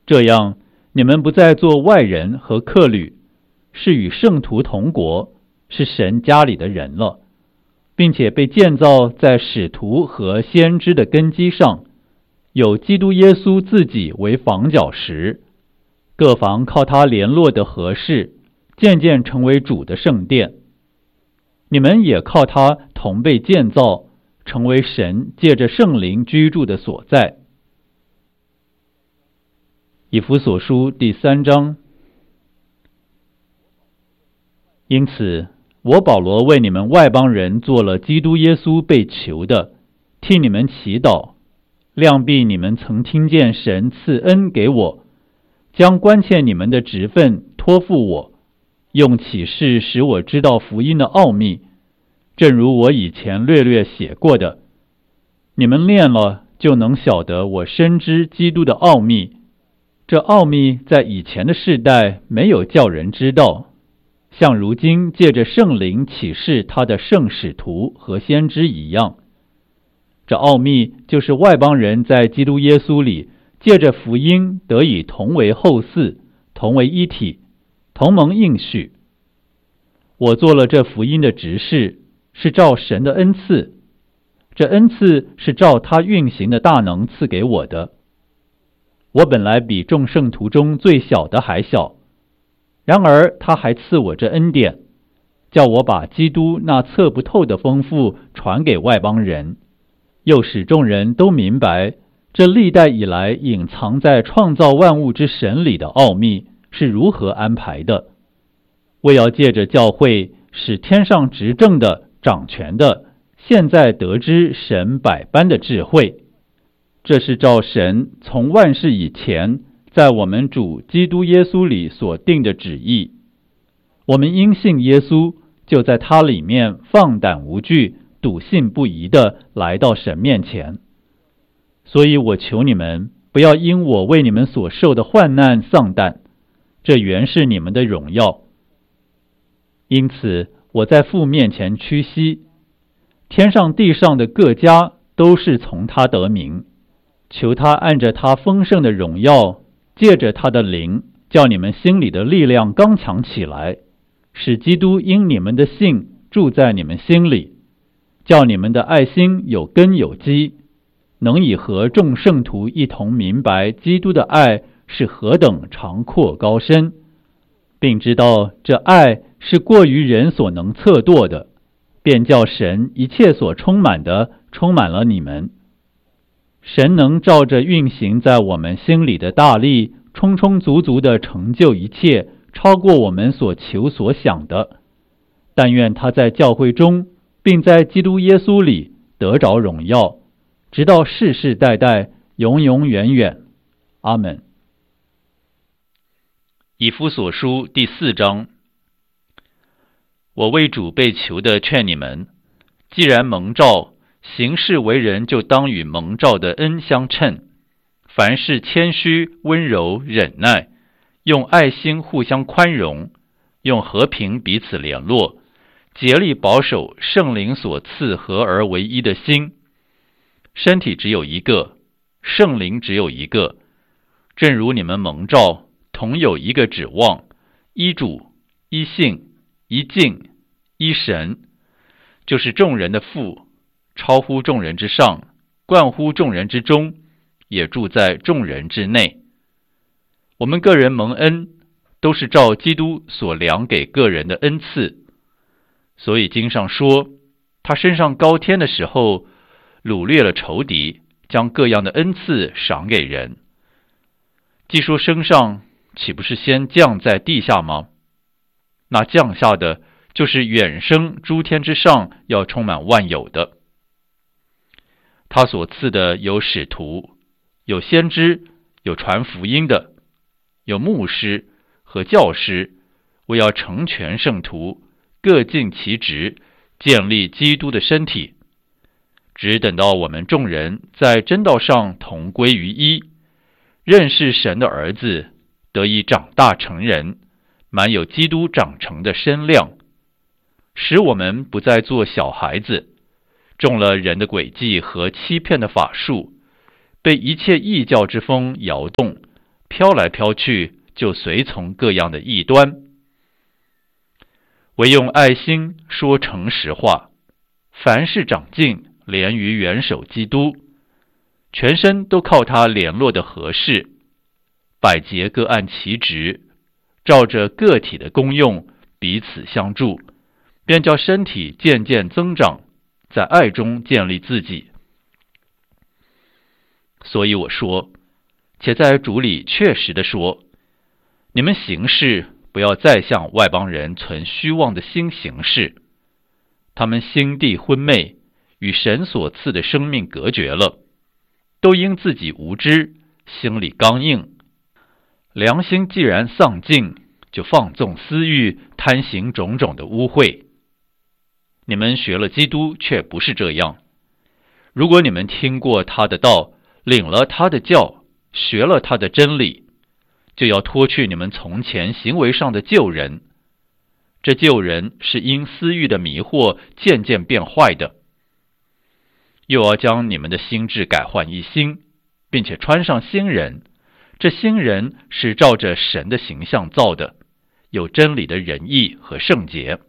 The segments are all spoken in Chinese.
这样，你们不再做外人和客旅，是与圣徒同国，是神家里的人了，并且被建造在使徒和先知的根基上，有基督耶稣自己为房角石，各房靠他联络的合适，渐渐成为主的圣殿。你们也靠他同被建造，成为神借着圣灵居住的所在。以弗所书第3章。因此，我保罗为你们外邦人做了基督耶稣被囚的，替你们祈祷，量必你们曾听见神赐恩给我，将关切你们的职分托付我，用启示使我知道福音的奥秘，正如我以前略略写过的。你们练了，就能晓得我深知基督的奥秘。这奥秘在以前的世代没有叫人知道，像如今借着圣灵启示他的圣使徒和先知一样。这奥秘就是外邦人在基督耶稣里借着福音得以同为后嗣，同为一体，同蒙应许。我做了这福音的执事，是照神的恩赐，这恩赐是照他运行的大能赐给我的。我本来比众圣徒中最小的还小，然而他还赐我这恩典，叫我把基督那测不透的丰富传给外邦人，又使众人都明白这历代以来隐藏在创造万物之神里的奥秘是如何安排的，为要借着教会使天上执政的、掌权的现在得知神百般的智慧。这是照神从万事以前在我们主基督耶稣里所定的旨意。我们因信耶稣，就在他里面放胆无惧、笃信不疑地来到神面前。所以我求你们，不要因我为你们所受的患难丧胆，这原是你们的荣耀。因此我在父面前屈膝，天上地上的各家都是从他得名，求他按着他丰盛的荣耀，借着他的灵，叫你们心里的力量刚强起来，使基督因你们的信住在你们心里，叫你们的爱心有根有基，能以和众圣徒一同明白基督的爱是何等长阔高深，并知道这爱是过于人所能测度的，便叫神一切所充满的充满了你们。神能照着运行在我们心里的大力，充充足足地成就一切，超过我们所求所想的。但愿他在教会中，并在基督耶稣里得着荣耀，直到世世代代，永永远远。阿们。以弗所书第4章。我为主被囚的劝你们，既然蒙召，行事为人就当与蒙召的恩相称，凡事谦虚、温柔、忍耐，用爱心互相宽容，用和平彼此联络，竭力保守圣灵所赐合而为一的心。身体只有一个，圣灵只有一个，正如你们蒙召，同有一个指望，一主、一信、一敬、一神，就是众人的父，超乎众人之上，冠乎众人之中，也住在众人之内。我们个人蒙恩，都是照基督所量给个人的恩赐。所以经上说，他升上高天的时候，掳掠了仇敌，将各样的恩赐赏给人。既说升上，岂不是先降在地下吗？那降下的，就是远升诸天之上，要充满万有的。他所赐的有使徒，有先知，有传福音的，有牧师和教师，为要成全圣徒，各尽其职，建立基督的身体。只等到我们众人在真道上同归于一，认识神的儿子，得以长大成人，满有基督长成的身量，使我们不再做小孩子，中了人的诡计和欺骗的法术，被一切异教之风摇动， 飘来飘去，就随从各样的异端。唯用爱心说诚实话，凡事长进，连于元首基督，全身都靠他联络的合适，百节各按其职，照着个体的功用彼此相助，便叫身体渐渐增长，在爱中建立自己。所以我说，且在主里确实地说，你们行事不要再向外邦人存虚妄的心行事，他们心地昏昧，与神所赐的生命隔绝了，都因自己无知，心里刚硬，良心既然丧尽，就放纵私欲，贪行种种的污秽。你们学了基督，却不是这样。如果你们听过他的道，领了他的教，学了他的真理，就要脱去你们从前行为上的旧人。这旧人是因私欲的迷惑渐渐变坏的，又要将你们的心志改换一新，并且穿上新人。这新人是照着神的形象造的，有真理的仁义和圣洁。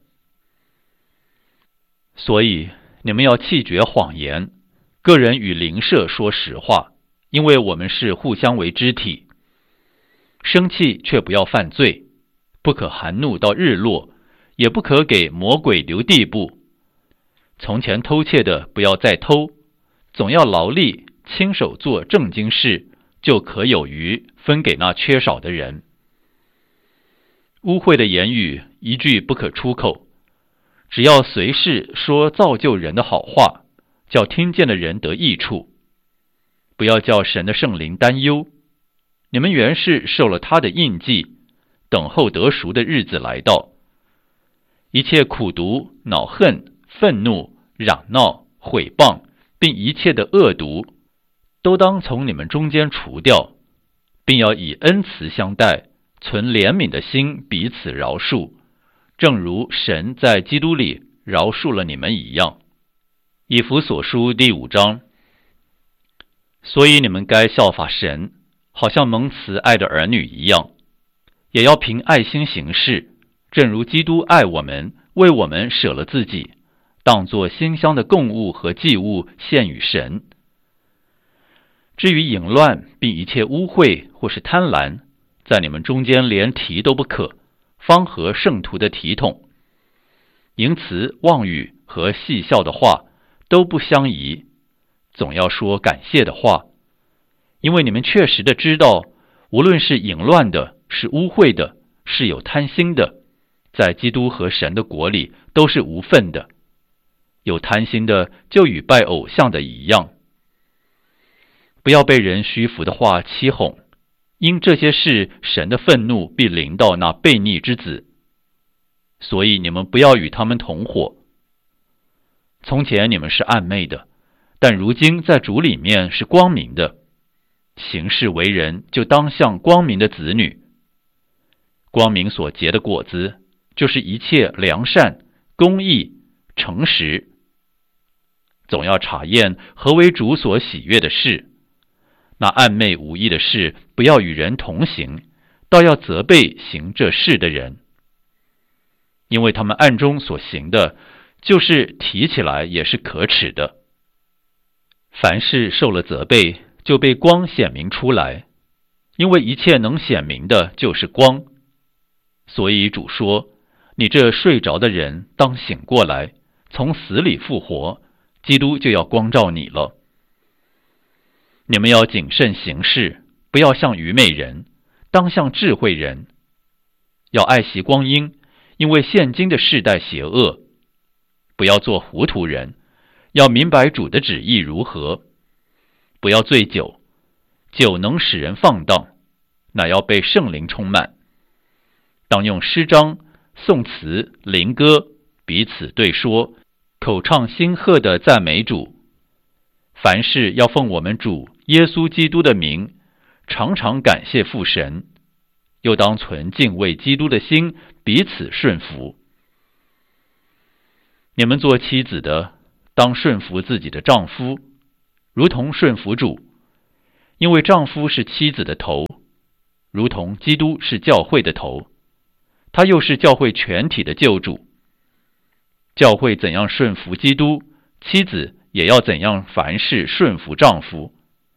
所以你们要弃绝谎言，个人与邻舍说实话，因为我们是互相为肢体。生气却不要犯罪，不可含怒到日落，也不可给魔鬼留地步。从前偷窃的不要再偷，总要劳力，亲手做正经事，就可有余，分给那缺少的人。污秽的言语一句不可出口，只要随时说造就人的好话，叫听见的人得益处。不要叫神的圣灵担忧，你们原是受了他的印记，等候得赎的日子来到。一切苦毒、恼恨、愤怒、嚷闹、毁谤，并一切的恶毒，都当从你们中间除掉，并要以恩慈相待，存怜悯的心彼此饶恕，正如神在基督里饶恕了你们一样。以弗所书第5章。所以你们该效法神，好像蒙慈爱的儿女一样，也要凭爱心行事，正如基督爱我们，为我们舍了自己，当作馨香的供物和祭物献与神。至于淫乱并一切污秽或是贪婪，在你们中间连提都不可，方合圣徒的体统。淫词妄语和戏笑的话都不相宜，总要说感谢的话，因为你们确实的知道，无论是淫乱的，是污秽的，是有贪心的，在基督和神的国里都是无份的。有贪心的就与拜偶像的一样。不要被人虚浮的话欺哄，因这些事神的愤怒必临到那悖逆之子。所以你们不要与他们同伙。从前你们是暗昧的，但如今在主里面是光明的。行事为人就当像光明的子女。光明所结的果子，就是一切良善、公义、诚实。总要查验何为主所喜悦的事。那暗昧无益的事，不要与人同行，倒要责备行这事的人。因为他们暗中所行的，就是提起来也是可耻的。凡事受了责备，就被光显明出来，因为一切能显明的就是光。所以主说，你这睡着的人当醒过来，从死里复活，基督就要光照你了。你们要谨慎行事，不要像愚昧人，当像智慧人。要爱惜光阴，因为现今的世代邪恶。不要做糊涂人，要明白主的旨意如何。不要醉酒，酒能使人放荡，乃要被圣灵充满。当用诗章、颂词、灵歌彼此对说，口唱心和的赞美主。凡事要奉我们主耶稣基督的名，常常感谢父神，又当存敬畏基督的心，彼此顺服。你们做妻子的，当顺服自己的丈夫，如同顺服主，因为丈夫是妻子的头， 如同基督是教会的头，他又是教会全体的救主。教会怎样顺服基督，妻子也要怎样凡事顺服丈夫。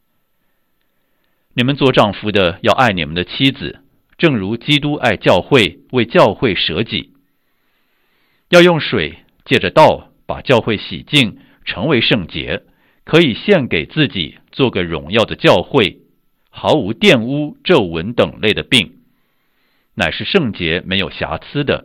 你们做丈夫的要爱你们的妻子，正如基督爱教会，为教会舍己。要用水借着道把教会洗净，成为圣洁，可以献给自己，做个荣耀的教会，毫无玷污、皱纹等类的病，乃是圣洁没有瑕疵的。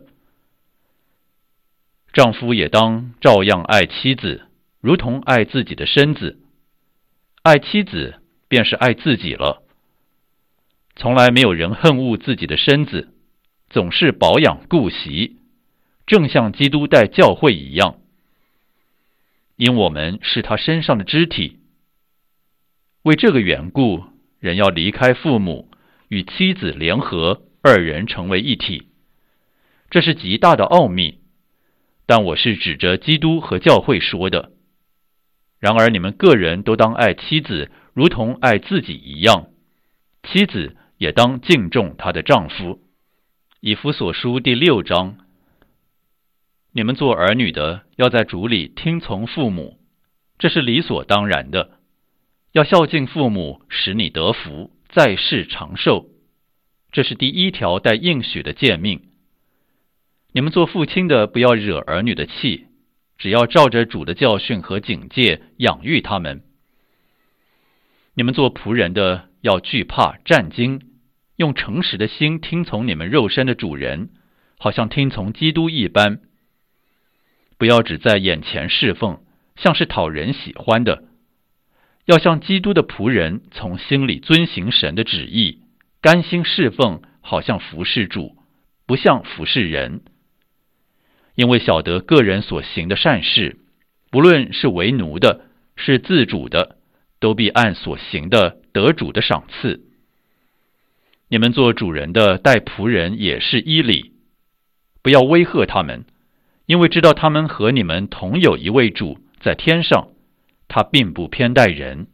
丈夫也当照样爱妻子，如同爱自己的身子。爱妻子便是爱自己了。从来没有人恨恶自己的身子，总是保养顾惜，正像基督待教会一样，因我们是他身上的肢体。为这个缘故，人要离开父母，与妻子联合，二人成为一体。这是极大的奥秘，但我是指着基督和教会说的。然而你们个人都当爱妻子，如同爱自己一样，妻子也当敬重她的丈夫。以弗所书第6章，你们做儿女的要在主里听从父母，这是理所当然的。要孝敬父母，使你得福，在世长寿，这是第1条带应许的诫命。你们做父亲的不要惹儿女的气，只要照着主的教训和警戒养育他们。你们做仆人的要惧怕战兢，用诚实的心听从你们肉身的主人，好像听从基督一般。不要只在眼前侍奉，像是讨人喜欢的，要像基督的仆人，从心里遵行神的旨意，甘心侍奉，好像服侍主，不像服侍人。因为晓得个人所行的善事，不论是为奴的，是自主的，都必按所行的得主的赏赐。你们做主人的待仆人也是依理，不要威吓他们，因为知道他们和你们同有一位主在天上，他并不偏待人。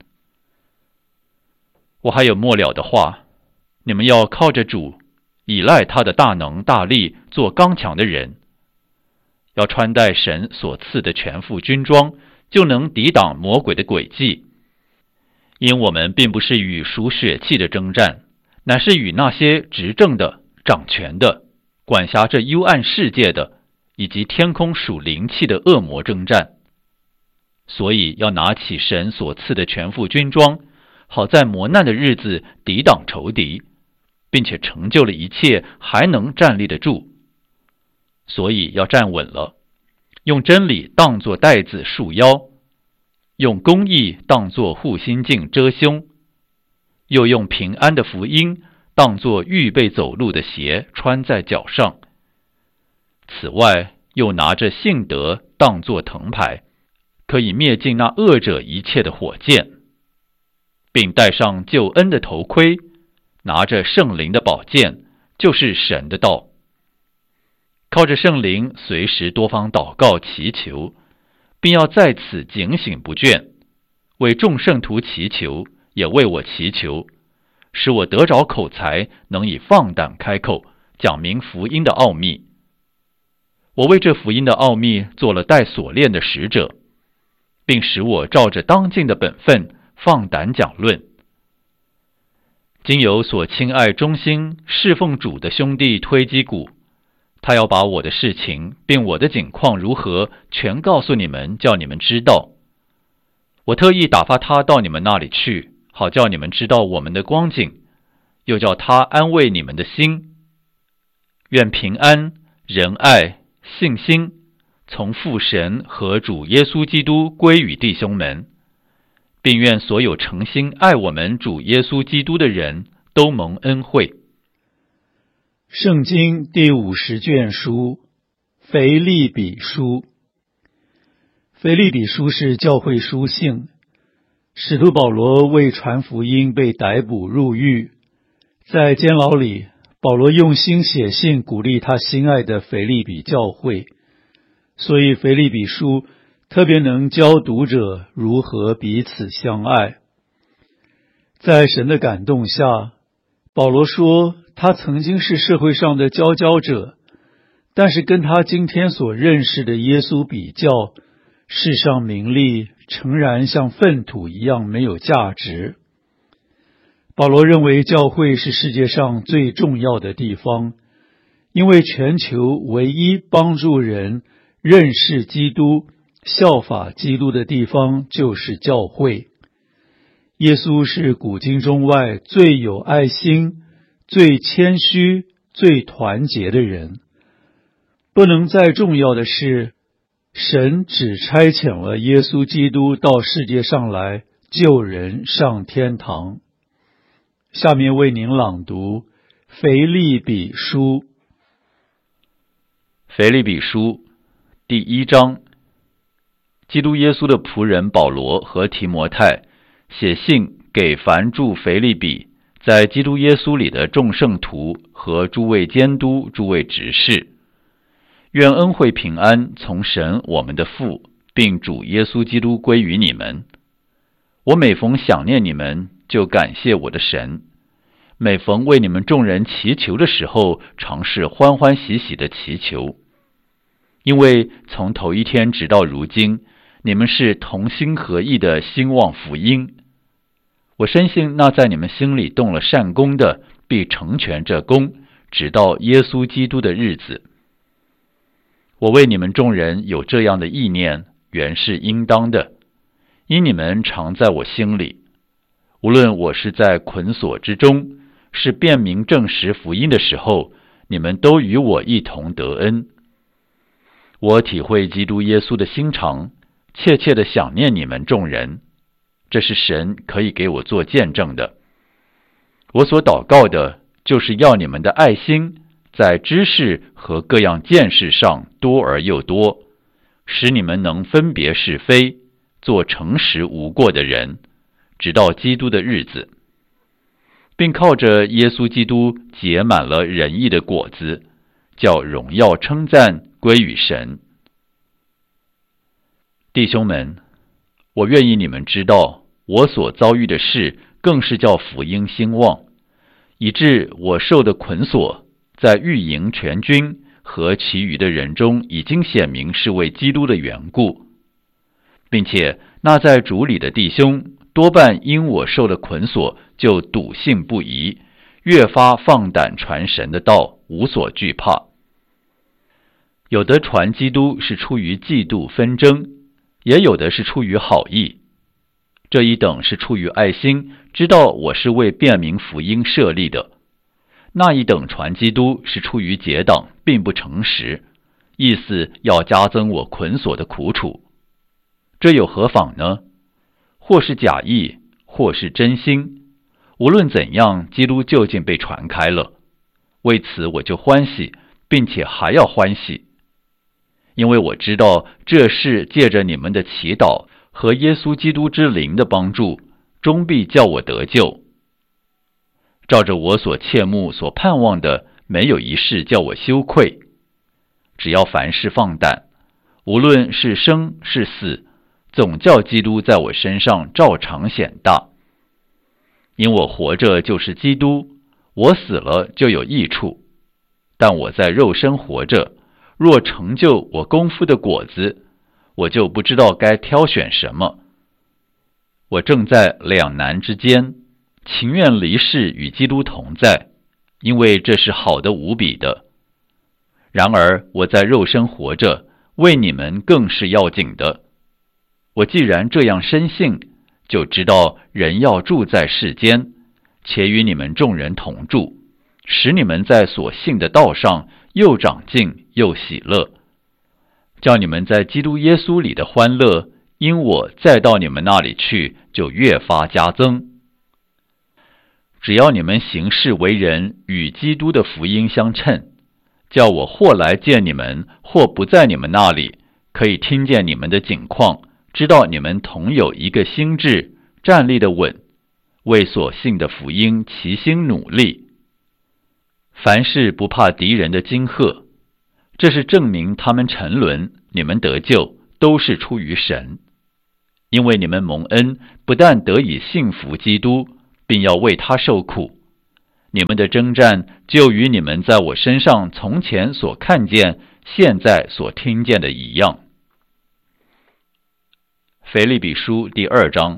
我还有末了的话，你们要靠着主，倚赖他的大能大力，做刚强的人。要穿戴神所赐的全副军装，就能抵挡魔鬼的诡计。因我们并不是与属血气的征战，乃是与那些执政的、掌权的、管辖这幽暗世界的，以及天空属灵气的恶魔征战。所以要拿起神所赐的全副军装，好在磨难的日子抵挡仇敌，并且成就了一切，还能站立得住。所以要站稳了，用真理当作带子束腰，用公义当作护心镜遮胸，又用平安的福音当作预备走路的鞋穿在脚上。此外，又拿着信德当作藤牌，可以灭尽那恶者一切的火箭，并戴上救恩的头盔，拿着圣灵的宝剑，就是神的道。靠着圣灵随时多方祷告祈求，并要在此警醒不倦，为众圣徒祈求，也为我祈求，使我得着口才，能以放胆开口，讲明福音的奥秘。我为这福音的奥秘做了带锁链的使者，并使我照着当尽的本分放胆讲论。经由所亲爱忠心侍奉主的兄弟推基古，他要把我的事情并我的景况如何全告诉你们，叫你们知道。我特意打发他到你们那里去，好叫你们知道我们的光景，又叫他安慰你们的心。愿平安、仁爱、信心从父神和主耶稣基督归于弟兄们，并愿所有诚心爱我们主耶稣基督的人都蒙恩惠。 圣经第50卷书，腓立比书。腓立比书是教会书信，使徒保罗为传福音被逮捕入狱，在监牢里，保罗用心写信鼓励他心爱的腓立比教会，所以腓立比书特别能教读者如何彼此相爱。在神的感动下， 保罗说，他曾经是社会上的佼佼者，但是跟他今天所认识的耶稣比较，世上名利诚然像粪土一样没有价值。保罗认为教会是世界上最重要的地方，因为全球唯一帮助人认识基督、效法基督的地方就是教会。耶稣是古今中外最有爱心、最谦虚、最团结的人。不能再重要的是，神只差遣了耶稣基督到世界上来救人上天堂。下面为您朗读腓立比书。 腓立比书第1章，基督耶稣的仆人保罗和提摩太写信给凡住腓立比，在基督耶稣里的众圣徒和诸位监督、诸位执事，愿恩惠平安从神我们的父，并主耶稣基督归于你们。我每逢想念你们，就感谢我的神；每逢为你们众人祈求的时候，常是欢欢喜喜的祈求。因为从头一天直到如今，你们是同心合意的兴旺福音。我深信那在你们心里动了善功的，必成全这功，直到耶稣基督的日子。我为你们众人有这样的意念，原是应当的，因你们常在我心里。无论我是在捆锁之中，是辨明证实福音的时候，你们都与我一同得恩。我体会基督耶稣的心肠，切切的想念你们众人，这是神可以给我做见证的。我所祷告的，就是要你们的爱心在知识和各样见识上多而又多，使你们能分别是非，做诚实无过的人，直到基督的日子，并靠着耶稣基督结满了仁义的果子，叫荣耀称赞归于神。弟兄们，我愿意你们知道，我所遭遇的事更是叫福音兴旺，以致我受的捆锁，在御营全军和其余的人中已经显明是为基督的缘故，并且那在主里的弟兄多半因我受了捆锁，就笃信不疑，越发放胆传神的道，无所惧怕。有的传基督是出于嫉妒纷争，也有的是出于好意。这一等是出于爱心，知道我是为辨明福音设立的；那一等传基督是出于结党，并不诚实，意思要加增我捆锁的苦楚。这有何妨呢？或是假意，或是真心，无论怎样，基督究竟被传开了。为此我就欢喜，并且还要欢喜，因为我知道这事借着你们的祈祷和耶稣基督之灵的帮助，终必叫我得救。照着我所切慕所盼望的，没有一事叫我羞愧。只要凡事放胆，无论是生是死，总叫基督在我身上照常显大。因我活着就是基督，我死了就有益处。但我在肉身活着，若成就我功夫的果子，我就不知道该挑选什么。我正在两难之间，情愿离世与基督同在，因为这是好的无比的。然而我在肉身活着，为你们更是要紧的。我既然这样深信，就知道人要住在世间，且与你们众人同住，使你们在所信的道上又长进又喜乐，叫你们在基督耶稣里的欢乐，因我再到你们那里去，就越发加增。只要你们行事为人与基督的福音相称，叫我或来见你们，或不在你们那里，可以听见你们的景况，知道你们同有一个心志，站立的稳，为所信的福音齐心努力。凡事不怕敌人的惊吓，这是证明他们沉沦，你们得救，都是出于神。因为你们蒙恩，不但得以信服基督，并要为他受苦， 你们的征战就与你们在我身上从前所看见、现在所听见的一样。腓立比书第2章。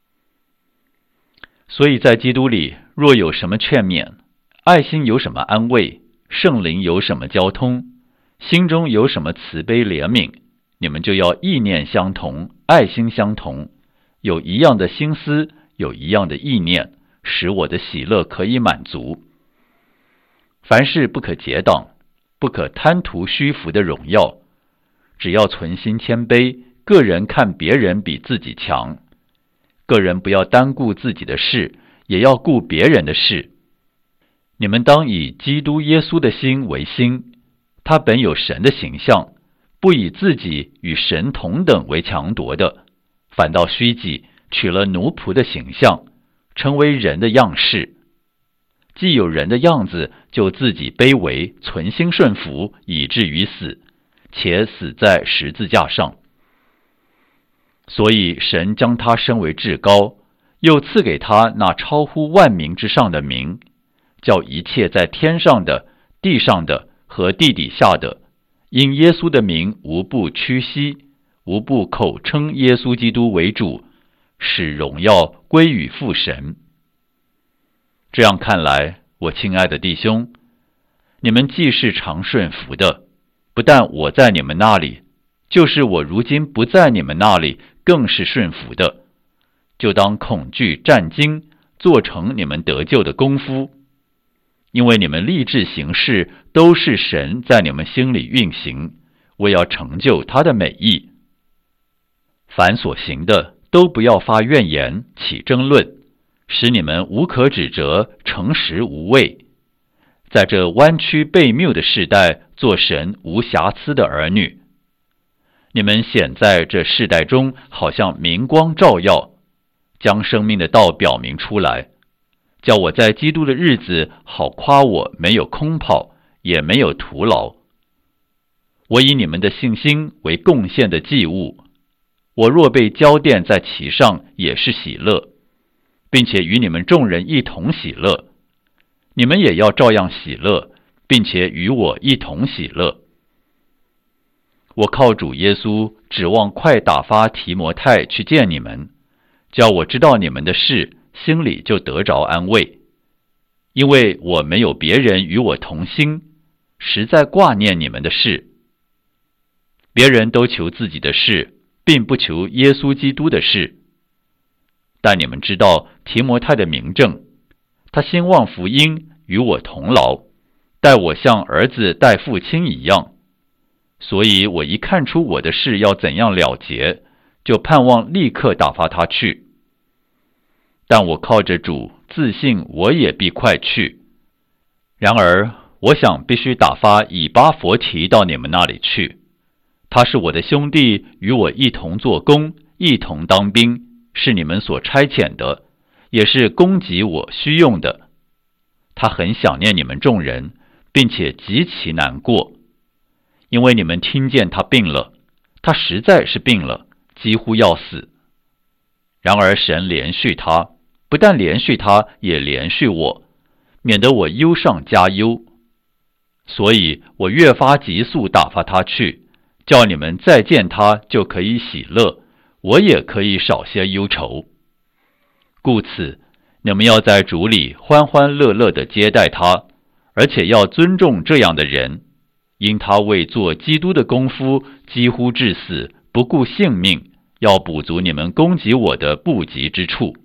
所以在基督里，若有什么劝勉，爱心有什么安慰，圣灵有什么交通，心中有什么慈悲怜悯，你们就要意念相同，爱心相同，有一样的心思，有一样的意念，使我的喜乐可以满足。凡事不可结党，不可贪图虚浮的荣耀，只要存心谦卑，个人看别人比自己强。个人不要单顾自己的事，也要顾别人的事。你们当以基督耶稣的心为心，他本有神的形象，不以自己与神同等为强夺的，反倒虚己，取了奴仆的形象，成为人的样式。既有人的样子，就自己卑微，存心顺服，以至于死，且死在十字架上。所以神将他升为至高，又赐给他那超乎万名之上的名，叫一切在天上的、地上的和地底下的，因耶稣的名无不屈膝，无不口称耶稣基督为主，使荣耀归于父神。这样看来，我亲爱的弟兄，你们既是常顺服的，不但我在你们那里，就是我如今不在你们那里，更是顺服的，就当恐惧战惊，做成你们得救的功夫。因为你们立志行事，都是神在你们心里运行，为要成就他的美意。凡所行的，都不要发怨言，起争论，使你们无可指责，诚实无畏。在这弯曲悖谬的世代，做神无瑕疵的儿女。你们显在这世代中，好像明光照耀，将生命的道表明出来，叫我在基督的日子好夸我没有空跑，也没有徒劳。我以你们的信心为贡献的祭物，我若被浇奠在其上，也是喜乐，并且与你们众人一同喜乐。你们也要照样喜乐，并且与我一同喜乐。我靠主耶稣，指望快打发提摩太去见你们，叫我知道你们的事，心里就得着安慰。因为我没有别人与我同心，实在挂念你们的事。别人都求自己的事，并不求耶稣基督的事。但你们知道提摩太的明证，他兴旺福音，与我同劳，待我像儿子待父亲一样。所以我一看出我的事要怎样了结，就盼望立刻打发他去。但我靠着主，自信我也必快去。然而我想必须打发以巴弗提到你们那里去，他是我的兄弟，与我一同做工，一同当兵，是你们所差遣的，也是供给我需用的。他很想念你们众人，并且极其难过，因为你们听见他病了，他实在是病了，几乎要死。然而神连续他，不但连续他，也连续我，免得我忧上加忧。所以我越发急速打发他去，叫你们再见他就可以喜乐，我也可以少些忧愁。故此你们要在主里欢欢乐乐地接待他，而且要尊重这样的人，因他为做基督的功夫，几乎至死，不顾性命，要补足你们攻击我的不及之处。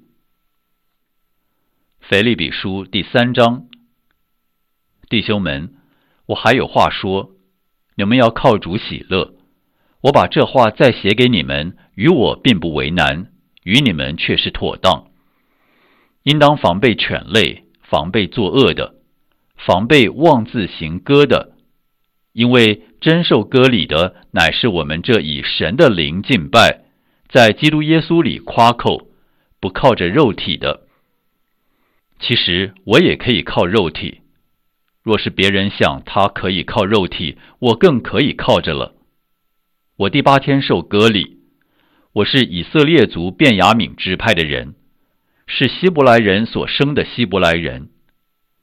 腓立比书第3章。弟兄们，我还有话说，你们要靠主喜乐。我把这话再写给你们，与我并不为难，与你们却是妥当。应当防备犬类，防备作恶的，防备妄自行割的，因为真受割礼的，乃是我们这以神的灵敬拜，在基督耶稣里夸口，不靠着肉体的。其实我也可以靠肉体，若是别人想他可以靠肉体，我更可以靠着了。我第8天受割礼，我是以色列族便雅悯支派的人，是希伯来人所生的希伯来人。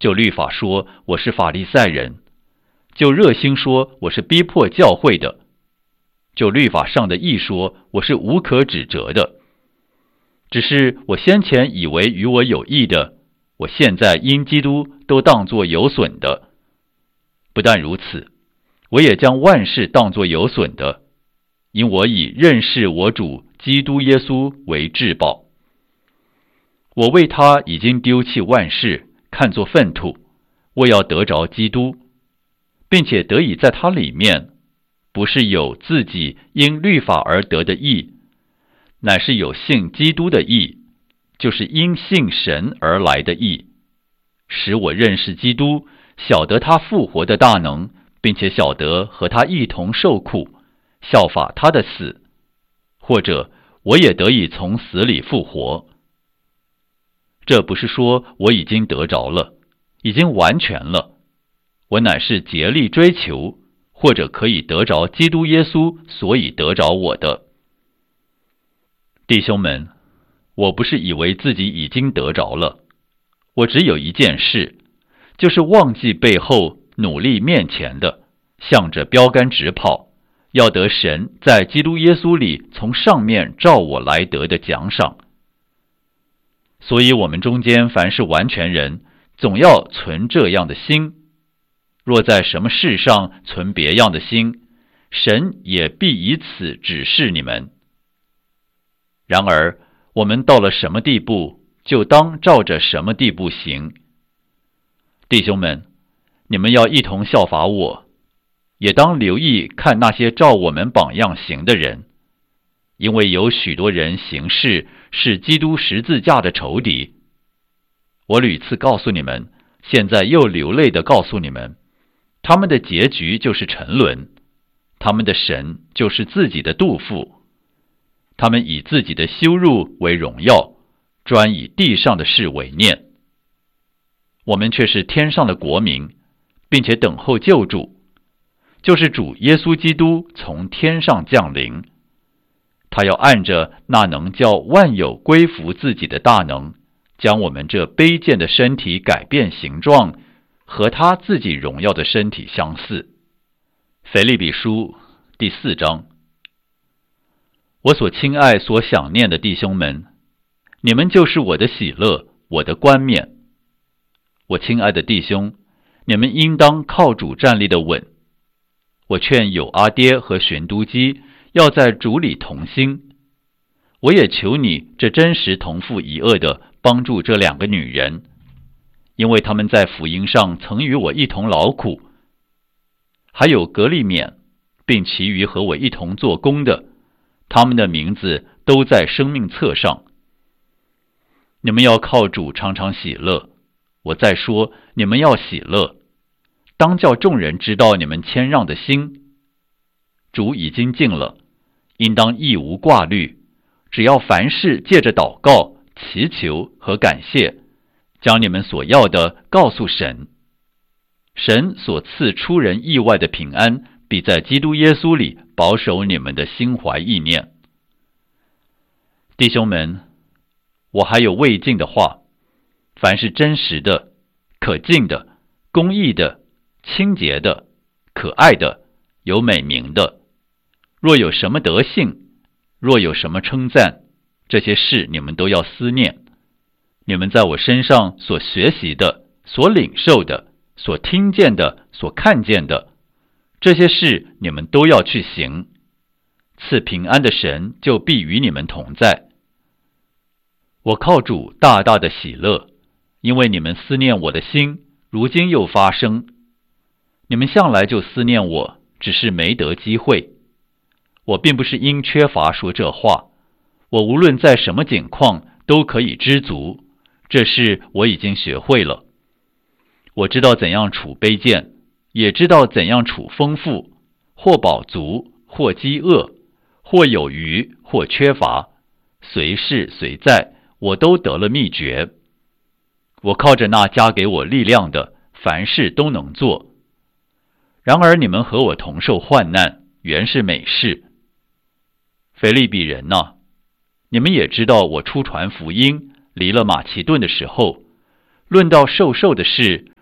就律法说我是法利赛人，就热心说我是逼迫教会的，就律法上的义说我是无可指责的。只是我先前以为与我有益的，我现在因基督都当作有损的。不但如此，我也将万事当作有损的，因我以认识我主基督耶稣为至宝。我为他已经丢弃万事，看作粪土，为要得着基督，并且得以在他里面，不是有自己因律法而得的义，乃是有信基督的义，就是因信神而来的义，使我认识基督，晓得他复活的大能，并且晓得和他一同受苦，效法他的死，或者我也得以从死里复活。这不是说我已经得着了，已经完全了，我乃是竭力追求，或者可以得着基督耶稣，所以得着我的。弟兄们，我不是以为自己已经得着了，我只有一件事，就是忘记背后，努力面前的，向着标杆直跑，要得神在基督耶稣里从上面照我来得的奖赏。所以我们中间凡是完全人，总要存这样的心。若在什么事上存别样的心，神也必以此指示你们。然而我们到了什么地步，就当照着什么地步行。弟兄们，你们要一同效法我，也当留意看那些照我们榜样行的人，因为有许多人行事是基督十字架的仇敌。我屡次告诉你们，现在又流泪地告诉你们，他们的结局就是沉沦，他们的神就是自己的肚腹，他们以自己的羞辱为荣耀，专以地上的事为念。我们却是天上的国民，并且等候救主，就是主耶稣基督从天上降临。他要按着那能叫万有归服自己的大能，将我们这卑贱的身体改变形状，和他自己荣耀的身体相似。腓立比书第4章。我所亲爱所想念的弟兄们，你们就是我的喜乐，我的冠冕。我亲爱的弟兄，你们应当靠主站立的稳。我劝友阿爹和寻都基要在主里同心。我也求你这真实同父一轭的帮助这2个女人，因为他们在福音上曾与我一同劳苦。还有格利勉，并其余和我一同做工的，他们的名字都在生命册上。你们要靠主常常喜乐。我再说，你们要喜乐，当叫众人知道你们谦让的心。主已经近了，应当亦无挂虑，只要凡事借着祷告、祈求和感谢，将你们所要的告诉神。神所赐出人意外的平安，必在基督耶稣里保守你们的心怀意念。弟兄们，我还有未尽的话，凡是真实的、可敬的、公义的、清洁的、可爱的、有美名的，若有什么德性，若有什么称赞，这些事你们都要思念。你们在我身上所学习的、所领受的、所听见的、所看见的，这些事你们都要去行。赐平安的神就必与你们同在。我靠主大大的喜乐，因为你们思念我的心，如今又发生。你们向来就思念我，只是没得机会。我并不是因缺乏说这话，我无论在什么境况都可以知足，这事我已经学会了。我知道怎样处卑贱，也知道怎样处丰富，或饱足，或饥饿，或有余，或缺乏，随事随在，我都得了秘诀。我靠着那加给我力量的，凡事都能做。然而你们和我同受患难，原是美事。腓利比人哪，你们也知道我出传福音，离了马其顿的时候，论到授受的事，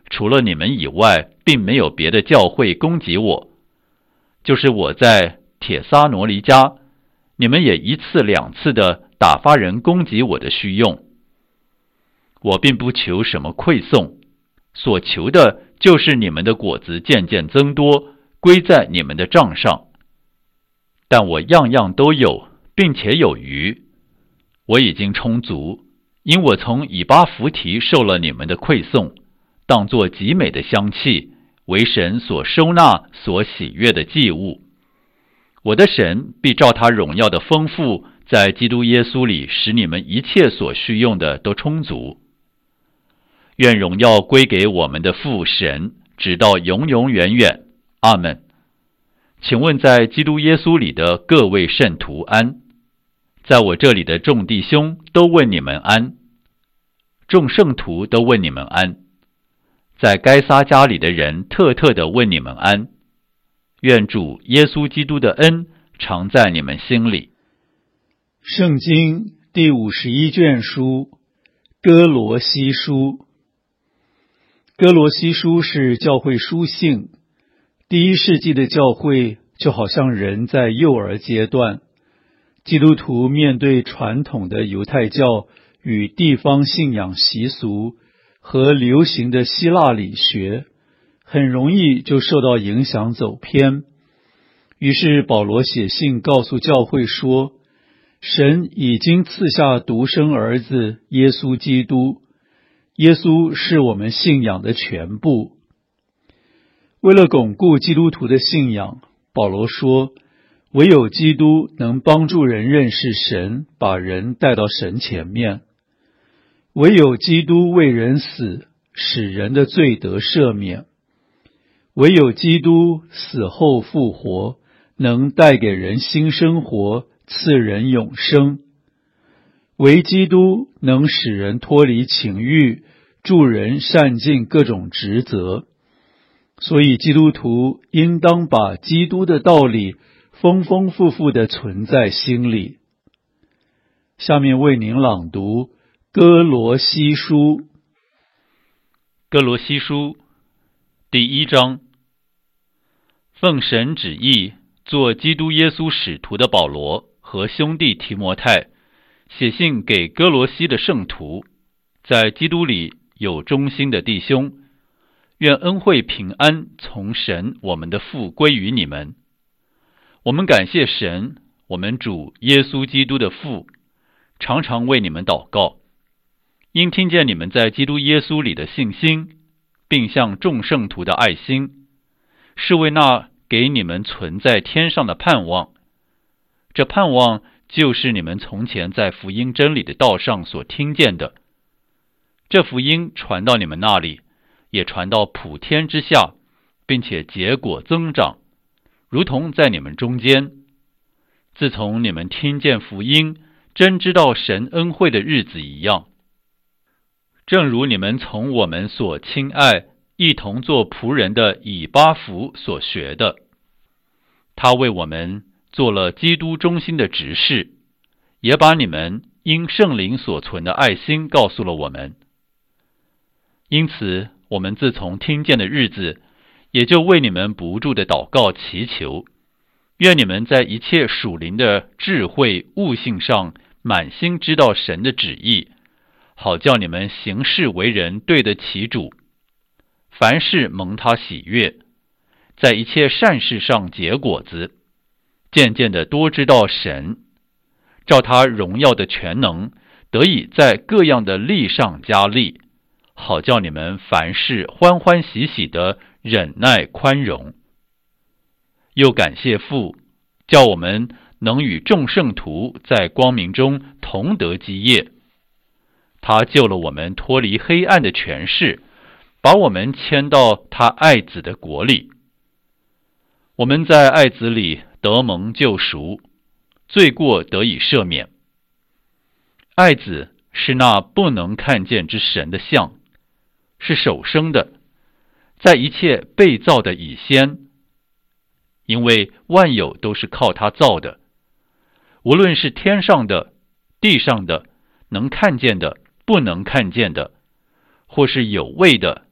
除了你们以外，并没有别的教会攻击我。就是我在帖撒罗尼迦，你们也一次两次的打发人攻击我的需用。我并不求什么馈送，所求的就是你们的果子渐渐增多，归在你们的账上。但我样样都有，并且有余。我已经充足，因我从以巴弗提受了你们的馈送，当作极美的香气，为神所收纳、所喜悦的祭物。我的神必照他荣耀的丰富，在基督耶稣里使你们一切所需用的都充足。愿荣耀归给我们的父神，直到永永远远。阿们。请问在基督耶稣里的各位圣徒安。在我这里的众弟兄都问你们安。众圣徒都问你们安。在该撒家里的人特特地问你们安。愿主耶稣基督的恩常在你们心里。 圣经第51卷书，哥罗西书。哥罗西书是教会书信。第一世纪的教会就好像人在幼儿阶段，基督徒面对传统的犹太教与地方信仰习俗和流行的希腊理学，很容易就受到影响走偏。于是保罗写信告诉教会说，神已经赐下独生儿子耶稣基督，耶稣是我们信仰的全部。为了巩固基督徒的信仰，保罗说，唯有基督能帮助人认识神，把人带到神前面。唯有基督为人死，使人的罪得赦免。唯有基督死后复活，能带给人新生活，赐人永生。唯基督能使人脱离情欲，助人善尽各种职责。所以基督徒应当把基督的道理丰丰富富地存在心里。下面为您朗读哥罗西书。 哥罗西书第1章。奉神旨意，做基督耶稣使徒的保罗和兄弟提摩太，写信给哥罗西的圣徒，在基督里有忠心的弟兄，愿恩惠平安从神我们的父归于你们。我们感谢神，我们主耶稣基督的父，常常为你们祷告，因听见你们在基督耶稣里的信心，并向众圣徒的爱心，是为那给你们存在天上的盼望。这盼望就是你们从前在福音真理的道上所听见的。这福音传到你们那里，也传到普天之下，并且结果增长，如同在你们中间。自从你们听见福音，真知道神恩惠的日子一样。正如你们从我们所亲爱、一同做仆人的以巴弗所学的，他为我们做了基督中心的执事，也把你们因圣灵所存的爱心告诉了我们。因此我们自从听见的日子，也就为你们不住的祷告祈求，愿你们在一切属灵的智慧悟性上满心知道神的旨意，好叫你们行事为人对得起主，凡事蒙他喜悦，在一切善事上结果子，渐渐的多知道神，照他荣耀的全能，得以在各样的力上加力，好叫你们凡事欢欢喜喜的忍耐宽容。又感谢父，叫我们能与众圣徒在光明中同得基业。他救了我们脱离黑暗的权势，把我们迁到他爱子的国里。我们在爱子里得蒙救赎，罪过得以赦免。爱子是那不能看见之神的像，是首生的，在一切被造的以先，因为万有都是靠他造的，无论是天上的、地上的，能看见的、不能看见的，或是有位的、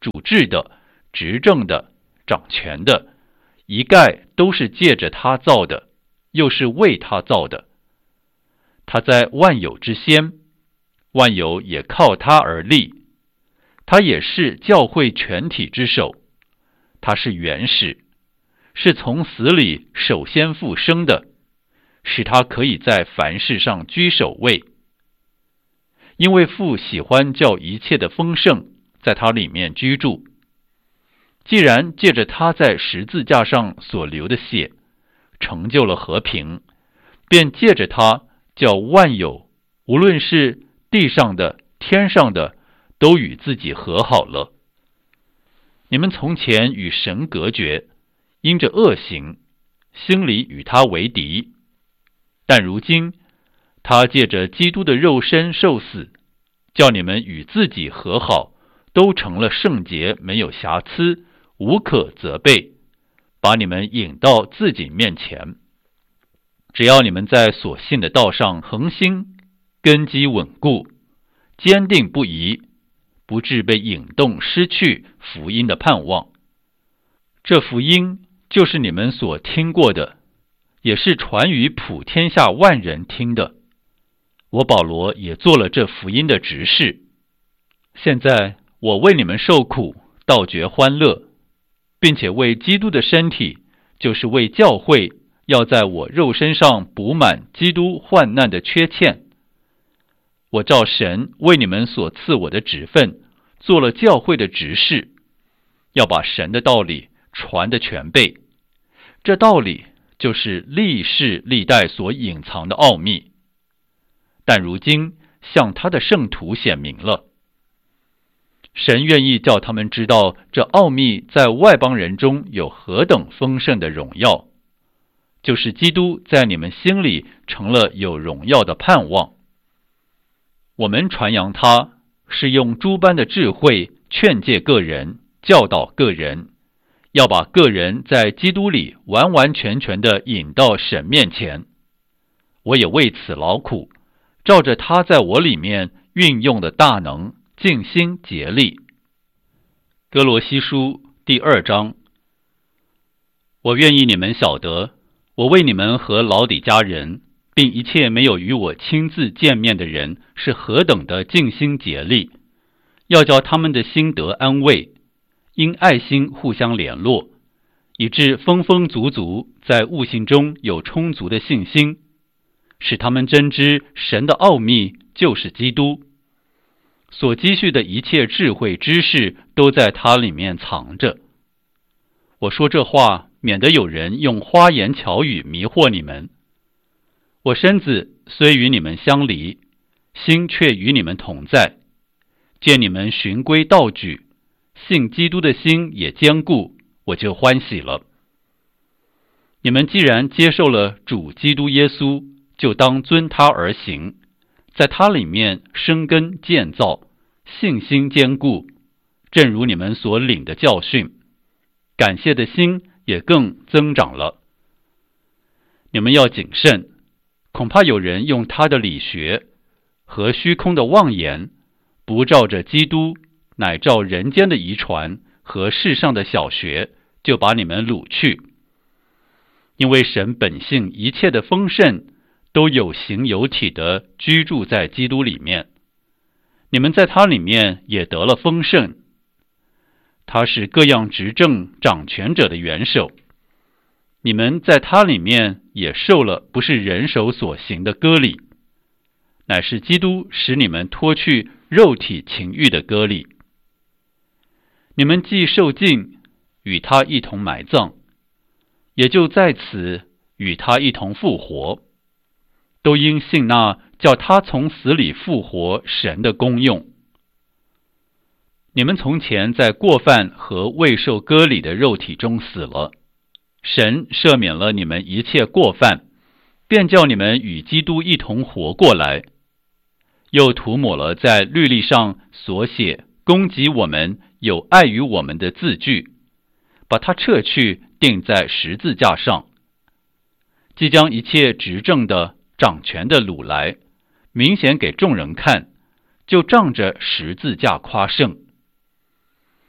主治的、执政的、掌权的，一概都是借着他造的，又是为他造的。他在万有之先，万有也靠他而立。他也是教会全体之首，他是元始，是从死里首先复生的，使他可以在凡事上居首位。因为父喜欢叫一切的丰盛在他里面居住，既然借着他在十字架上所流的血成就了和平，便借着他叫万有，无论是地上的、天上的，都与自己和好了。你们从前与神隔绝，因着恶行，心里与他为敌，但如今他借着基督的肉身受死，叫你们与自己和好，都成了圣洁，没有瑕疵，无可责备，把你们引到自己面前。只要你们在所信的道上恒心，根基稳固，坚定不移，不致被引动失去福音的盼望。这福音就是你们所听过的，也是传于普天下万人听的。我保罗也做了这福音的执事。现在我为你们受苦，倒觉欢乐，并且为基督的身体，就是为教会，要在我肉身上补满基督患难的缺欠。我照神为你们所赐我的职分，做了教会的执事，要把神的道理传得全备。这道理就是历世历代所隐藏的奥秘，但如今向他的圣徒显明了。神愿意叫他们知道这奥秘在外邦人中有何等丰盛的荣耀，就是基督在你们心里成了有荣耀的盼望。我们传扬他，是用诸般的智慧劝诫个人，教导个人，要把个人在基督里完完全全地引到神面前。我也为此劳苦，照着他在我里面运用的大能，尽心竭力。哥罗西书第2章。我愿意你们晓得，我为你们和老底嘉人，并一切没有与我亲自见面的人，是何等的尽心竭力，要叫他们的心得安慰，因爱心互相联络，以致丰丰足足在悟性中有充足的信心，使他们真知神的奥秘就是基督，所积蓄的一切智慧知识都在他里面藏着。我说这话，免得有人用花言巧语迷惑你们。我身子虽与你们相离，心却与你们同在，见你们循规蹈矩，信基督的心也坚固，我就欢喜了。你们既然接受了主基督耶稣，就当遵他而行，在他里面生根建造，信心坚固，正如你们所领的教训，感谢的心也更增长了。你们要谨慎，恐怕有人用他的理学和虚空的妄言，不照着基督，乃照人间的遗传和世上的小学，就把你们掳去。因为神本性一切的丰盛，都有形有体的居住在基督里面，你们在他里面也得了丰盛。他是各样执政掌权者的元首，你们在他里面也受了不是人手所行的割礼，乃是基督使你们脱去肉体情欲的割礼。你们既受尽，与他一同埋葬，也就在此与他一同复活，都因信那叫他从死里复活神的功用。你们从前在过犯和未受割礼的肉体中死了，神赦免了你们一切过犯，便叫你们与基督一同活过来，又涂抹了在律例上所写攻击我们有碍于我们的字句，把它撤去，钉在十字架上，即将一切执政的掌权的掳来，明显给众人看，就仗着十字架夸胜。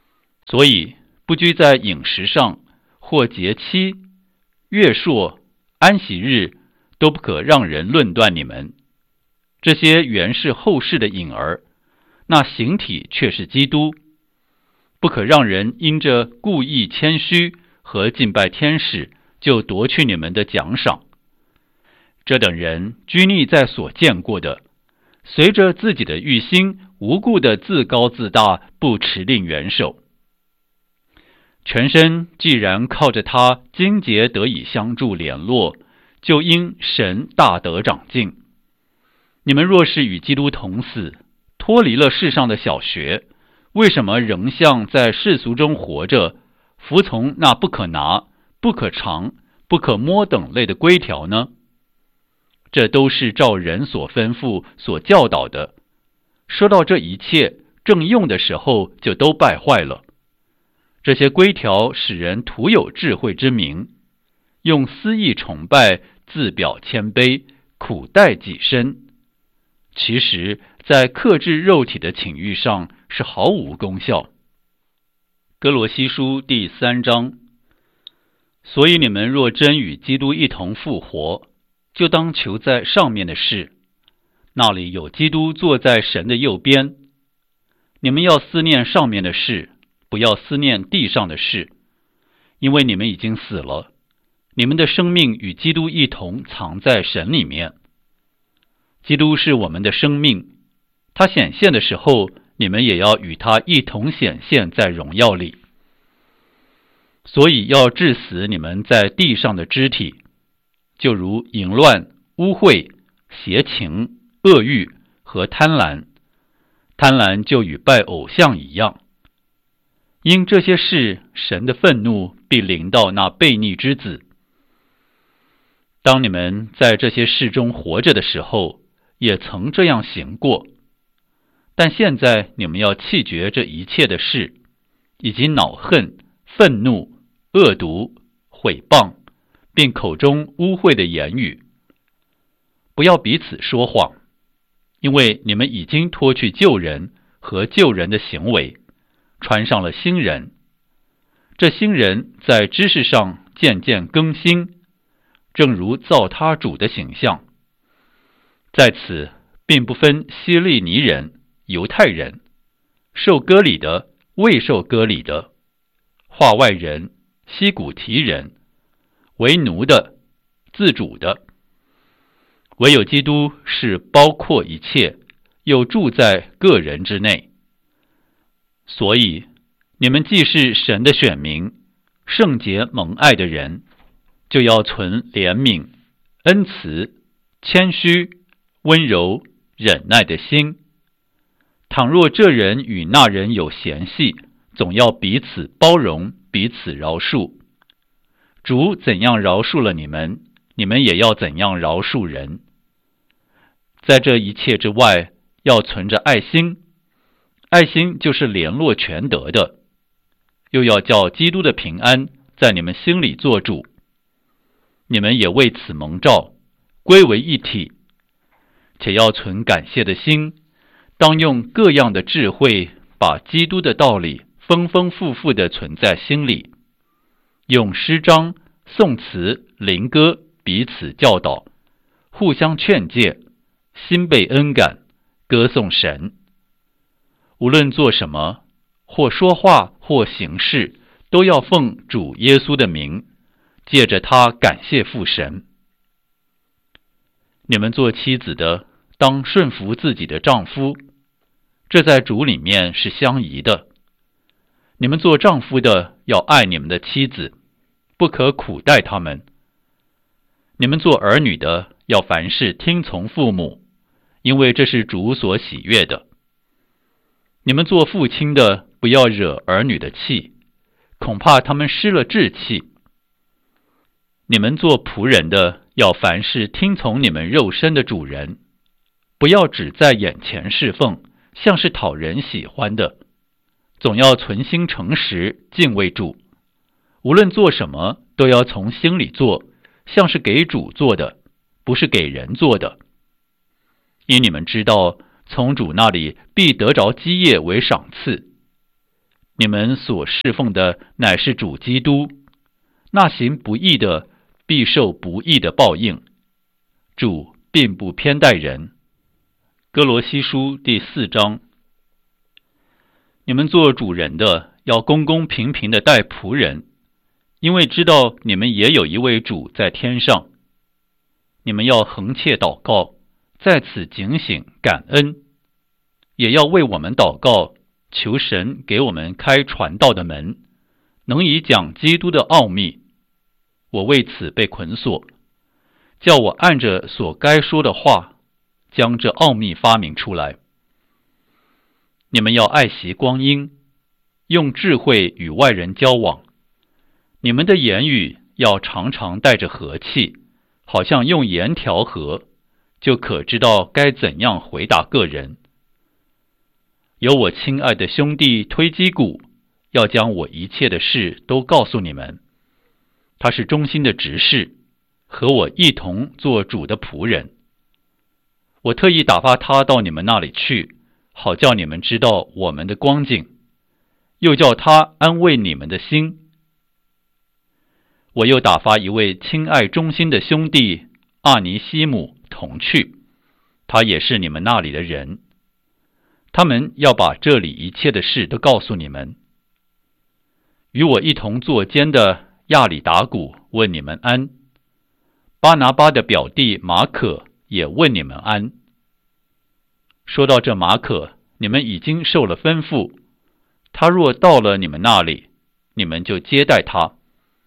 所以不拘在饮食上，或节期、月朔、安息日，都不可让人论断你们。这些原是后世的影儿，那形体却是基督。不可让人因着故意谦虚和敬拜天使，就夺去你们的奖赏。这等人拘泥在所见过的，随着自己的欲心，无故的自高自大，不持定元首。全身既然靠着他经节得以相助联络，就因神大得长进。你们若是与基督同死，脱离了世上的小学，为什么仍像在世俗中活着，服从那不可拿、不可尝、不可摸等类的规条呢？这都是照人所吩咐、所教导的。说到这一切，正用的时候就都败坏了。这些规条使人徒有智慧之名，用私意崇拜，自表谦卑，苦待己身。其实在克制肉体的情欲上是毫无功效。哥罗西书第3章。所以你们若真与基督一同复活，就当求在上面的事，那里有基督坐在神的右边。你们要思念上面的事，不要思念地上的事，因为你们已经死了，你们的生命与基督一同藏在神里面。基督是我们的生命，他显现的时候，你们也要与他一同显现在荣耀里。所以要治死你们在地上的肢体，就如淫乱、污秽、邪情、恶欲和贪婪。贪婪就与拜偶像一样。因这些事，神的愤怒必临到那悖逆之子。当你们在这些事中活着的时候，也曾这样行过。但现在你们要弃绝这一切的事，以及恼恨、愤怒、恶毒、毁谤，并口中污秽的言语。不要彼此说谎，因为你们已经脱去旧人和旧人的行为，穿上了新人。这新人在知识上渐渐更新，正如造他主的形象。在此并不分希利尼人、犹太人，受割礼的、未受割礼的，化外人、西古提人，为奴的、自主的。唯有基督是包括一切，又住在个人之内。所以你们既是神的选民，圣洁蒙爱的人，就要存怜悯、恩慈、谦虚、温柔、忍耐的心。倘若这人与那人有嫌隙，总要彼此包容，彼此饶恕。主怎样饶恕了你们，你们也要怎样饶恕人。在这一切之外，要存着爱心。爱心就是联络全德的。又要叫基督的平安在你们心里做主。你们也为此蒙召，归为一体。且要存感谢的心，当用各样的智慧，把基督的道理丰丰富富地存在心里，用诗章、颂词、灵歌彼此教导，互相劝诫，心被恩感，歌颂神。无论做什么，或说话或行事，都要奉主耶稣的名，借着他感谢父神。你们做妻子的，当顺服自己的丈夫，这在主里面是相宜的。你们做丈夫的，要爱你们的妻子，不可苦待他们。你们做儿女的，要凡事听从父母，因为这是主所喜悦的。你们做父亲的，不要惹儿女的气，恐怕他们失了志气。你们做仆人的，要凡事听从你们肉身的主人，不要只在眼前侍奉，像是讨人喜欢的，总要存心诚实，敬畏主。无论做什么，都要从心里做，像是给主做的，不是给人做的。因你们知道，从主那里必得着基业为赏赐。 你们所侍奉的乃是主基督，那行不义的必受不义的报应。主并不偏待人。哥罗西书第4章。你们做主人的要公公平平的待仆人，因为知道你们也有一位主在天上。你们要恒切祷告，在此警醒感恩，也要为我们祷告，求神给我们开传道的门，能以讲基督的奥秘。我为此被捆锁，叫我按着所该说的话，将这奥秘发明出来。你们要爱惜光阴，用智慧与外人交往。你们的言语要常常带着和气，好像用盐调和，就可知道该怎样回答个人。有我亲爱的兄弟推基古，要将我一切的事都告诉你们。他是忠心的执事，和我一同做主的仆人。我特意打发他到你们那里去，好叫你们知道我们的光景，又叫他安慰你们的心。我又打发一位亲爱忠心的兄弟阿尼西姆同去，他也是你们那里的人。他们要把这里一切的事都告诉你们。与我一同作监的亚里达古问你们安，巴拿巴的表弟马可也问你们安。说到这马可，你们已经受了吩咐，他若到了你们那里，你们就接待他。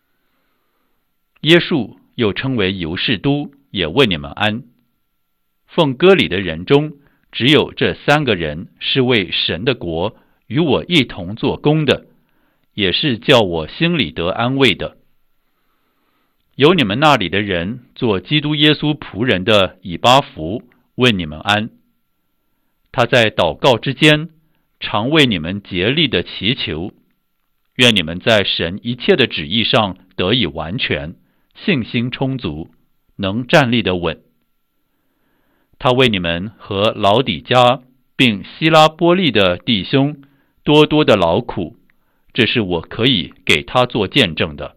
耶稣又称为犹士都，也问你们安。奉割礼的人中，只有这3个人是为神的国与我一同做工的，也是叫我心里得安慰的。有你们那里的人做基督耶稣仆人的以巴弗问你们安。他在祷告之间，常为你们竭力的祈求，愿你们在神一切的旨意上得以完全，信心充足，能站立得稳。他为你们和老底嘉并希拉波利的弟兄多多的劳苦，这是我可以给他做见证的。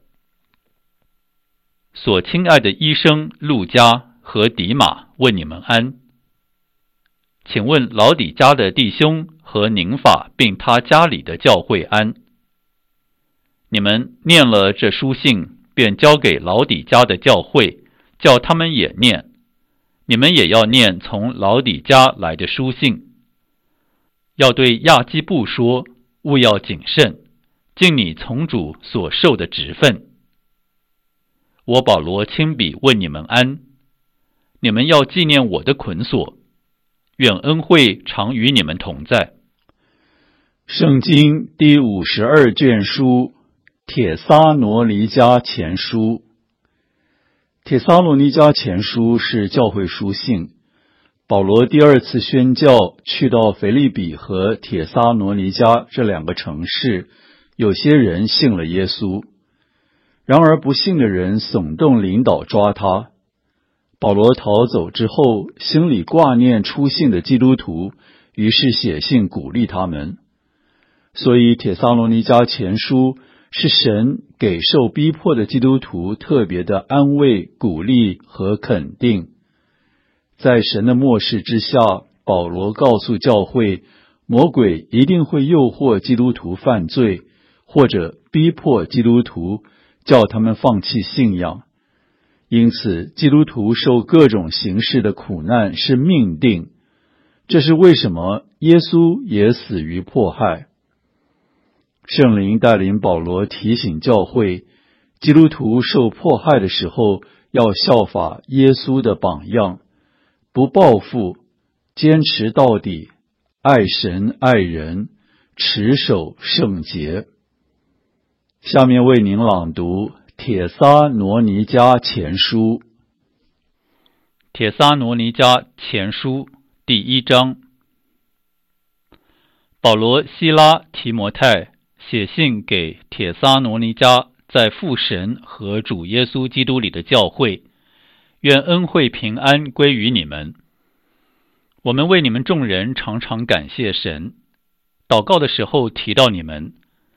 所亲爱的医生路加和迪马问你们安。请问老底嘉的弟兄和宁法并他家里的教会安。你们念了这书信，便交给老底嘉的教会，叫他们也念。你们也要念从老底嘉来的书信。要对亚基布说，务要谨慎，尽你从主所受的职分。我保罗亲笔问你们安。你们要纪念我的捆锁，愿恩惠常与你们同在。 圣经第52卷书，帖撒罗尼迦前书。帖撒罗尼迦前书是教会书信。保罗第2次宣教去到腓立比和帖撒罗尼迦这2个城市，有些人信了耶稣。然而不信的人耸动领导抓他。保罗逃走之后，心里挂念初信的基督徒，于是写信鼓励他们。所以帖撒罗尼迦前书是神给受逼迫的基督徒特别的安慰、鼓励和肯定。在神的默示之下，保罗告诉教会，魔鬼一定会诱惑基督徒犯罪，或者逼迫基督徒，叫他们放弃信仰。因此，基督徒受各种形式的苦难是命定。这是为什么耶稣也死于迫害。圣灵带领保罗提醒教会，基督徒受迫害的时候，要效法耶稣的榜样，不报复，坚持到底，爱神爱人，持守圣洁。下面为您朗读帖撒罗尼迦前书。 帖撒罗尼迦前书第1章。保罗、西拉、提摩太写信给帖撒罗尼迦在父神和主耶稣基督里的教会，愿恩惠平安归于你们。我们为你们众人常常感谢神，祷告的时候提到你们，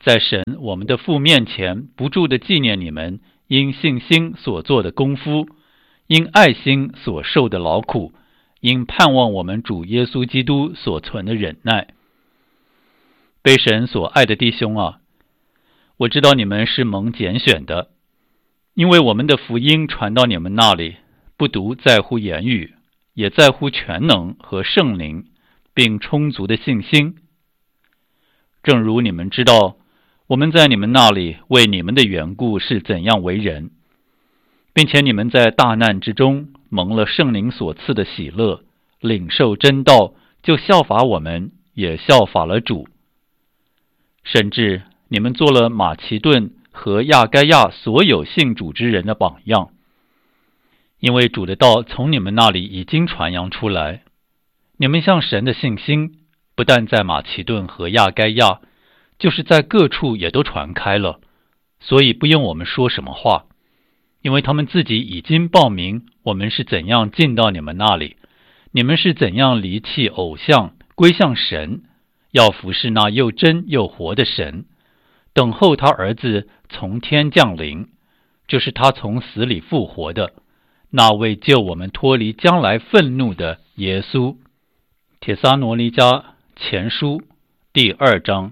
在神我们的父面前不住地纪念你们因信心所做的功夫，因爱心所受的劳苦，因盼望我们主耶稣基督所存的忍耐。被神所爱的弟兄啊，我知道你们是蒙拣选的，因为我们的福音传到你们那里，不独在乎言语，也在乎全能和圣灵，并充足的信心。正如你们知道，我们在你们那里为你们的缘故是怎样为人，并且你们在大难之中蒙了圣灵所赐的喜乐，领受真道，就效法我们，也效法了主。甚至你们做了马其顿和亚该亚所有信主之人的榜样，因为主的道从你们那里已经传扬出来，你们向神的信心不但在马其顿和亚该亚，就是在各处也都传开了，所以不用我们说什么话，因为他们自己已经报明我们是怎样进到你们那里，你们是怎样离弃偶像，归向神，要服侍那又真又活的神，等候他儿子从天降临，就是他从死里复活的，那位救我们脱离将来愤怒的耶稣。帖撒罗尼迦前书第2章。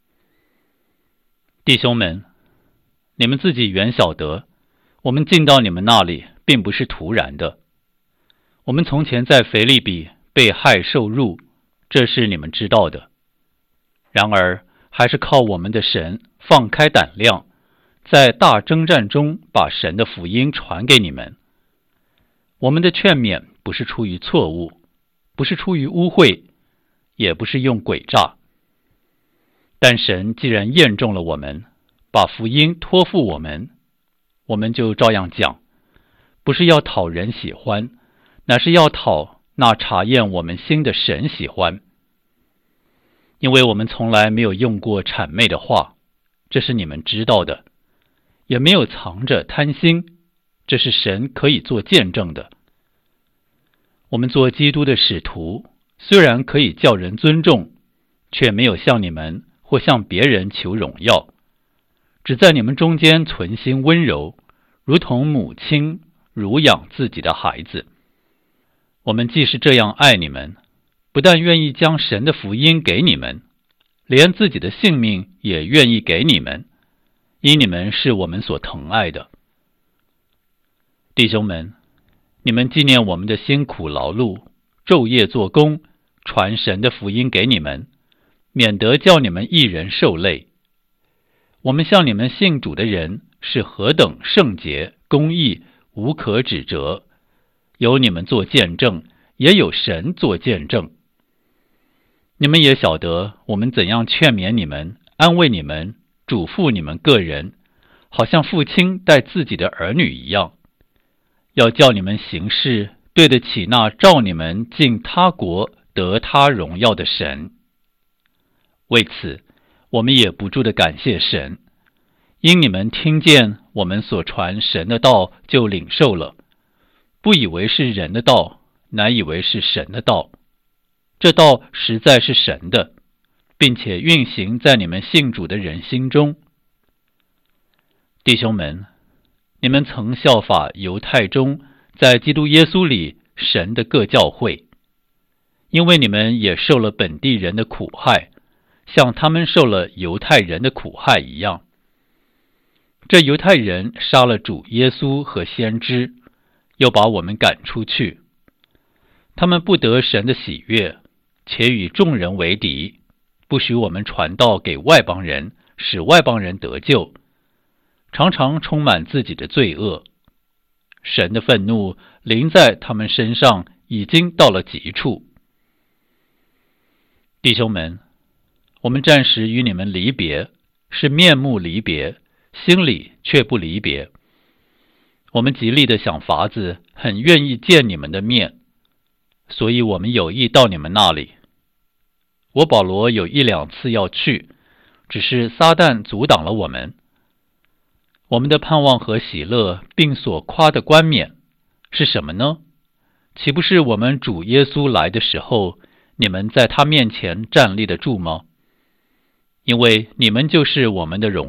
弟兄们，你们自己原晓得，我们进到你们那里并不是突然的。我们从前在腓立比被害受辱，这是你们知道的。然而还是靠我们的神放开胆量，在大征战中把神的福音传给你们。我们的劝勉不是出于错误，不是出于污秽，也不是用诡诈。但神既然验中了我们，把福音托付我们，我们就照样讲，不是要讨人喜欢，乃是要讨那查验我们心的神喜欢。因为我们从来没有用过谄媚的话，这是你们知道的，也没有藏着贪心，这是神可以做见证的。我们做基督的使徒，虽然可以叫人尊重，却没有向你们或向别人求荣耀，只在你们中间存心温柔，如同母亲乳养自己的孩子。我们既是这样爱你们，不但愿意将神的福音给你们，连自己的性命也愿意给你们，因你们是我们所疼爱的。弟兄们，你们纪念我们的辛苦劳碌，昼夜做工，传神的福音给你们，免得叫你们一人受累。我们向你们信主的人是何等圣洁、公义，无可指责，有你们做见证，也有神做见证。你们也晓得我们怎样劝勉你们，安慰你们，嘱咐你们个人，好像父亲待自己的儿女一样，要叫你们行事对得起那召你们进他国得他荣耀的神。为此，我们也不住地感谢神，因你们听见我们所传神的道，就领受了，不以为是人的道，乃以为是神的道。这道实在是神的，并且运行在你们信主的人心中。弟兄们，你们曾效法犹太中在基督耶稣里神的各教会，因为你们也受了本地人的苦害，像他们受了犹太人的苦害一样。这犹太人杀了主耶稣和先知，又把我们赶出去。他们不得神的喜悦，且与众人为敌，不许我们传道给外邦人，使外邦人得救，常常充满自己的罪恶。神的愤怒临在他们身上，已经到了极处。弟兄们，我们暂时与你们离别，是面目离别，心里却不离别。我们极力的想法子，很愿意见你们的面，所以我们有意到你们那里。我保罗有1-2次要去，只是撒旦阻挡了我们。我们的盼望和喜乐，并所夸的冠冕是什么呢？岂不是我们主耶稣来的时候，你们在他面前站立得住吗？ 因为你们就是我们的荣